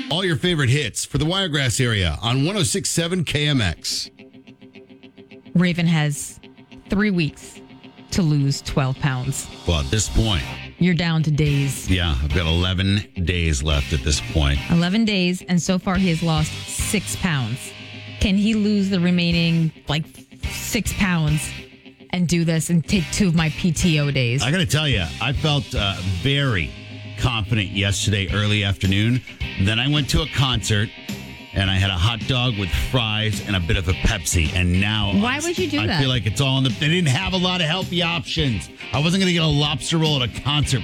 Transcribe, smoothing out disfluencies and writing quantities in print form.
All your favorite hits for the Wiregrass area on 106.7 KMX. Raven has 3 weeks to lose 12 pounds. Well, at this point, You're down to days. yeah, I've got 11 days left at this point. 11 days, and so far he has lost 6 pounds. Can he lose the remaining, 6 pounds and do this and take 2 of my PTO days? I got to tell you, I felt very confident yesterday early afternoon. Then I went to a concert and I had a hot dog with fries and a bit of a Pepsi. And now Why would you do that? I feel like it's all in the... They didn't have a lot of healthy options. I wasn't going to get a lobster roll at a concert.